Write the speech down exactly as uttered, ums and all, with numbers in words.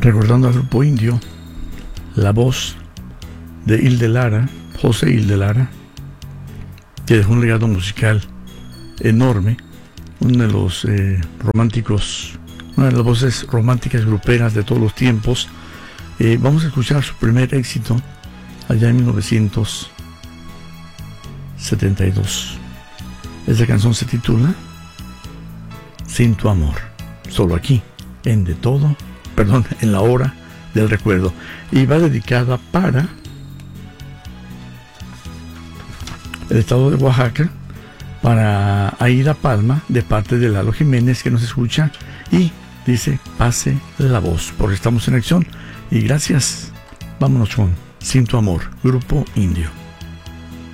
recordando al grupo indio, la voz de Hilde Lara, José Hilde Lara, que dejó un legado musical enorme, uno de los eh, románticos, una de las voces románticas gruperas de todos los tiempos. Eh, vamos a escuchar su primer éxito allá en mil novecientos setenta y dos. Esta canción se titula Sin tu amor, solo aquí, en De Todo, perdón, en la hora del recuerdo, y va dedicada para el estado de Oaxaca, para Aida Palma, de parte de Lalo Jiménez, que nos escucha, y dice: pase la voz, porque estamos en acción. Y gracias. Vámonos con Sin tu amor, Grupo Indio.